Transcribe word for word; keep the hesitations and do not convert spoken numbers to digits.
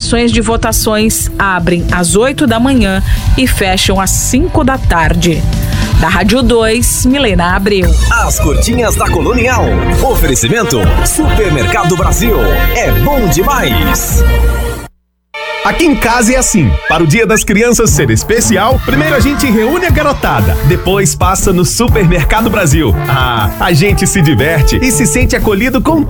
sessões de votações abrem às oito da manhã e fecham às cinco da tarde. Da Rádio dois, Milena Abreu. As curtinhas da Colonial. Oferecimento Supermercado Brasil. É bom demais. Aqui em casa é assim, para o Dia das Crianças ser especial, primeiro a gente reúne a garotada, depois passa no Supermercado Brasil. Ah, a gente se diverte e se sente acolhido com